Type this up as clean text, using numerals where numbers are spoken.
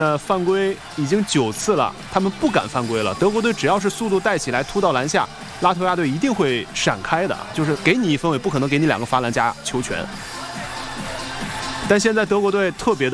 犯规已经9次了，他们不敢犯规了。德国队只要是速度带起来突到篮下，拉脱维亚队一定会闪开的，就是给你1分，我也不可能给你2个罚篮加球权。但现在德国队特别的。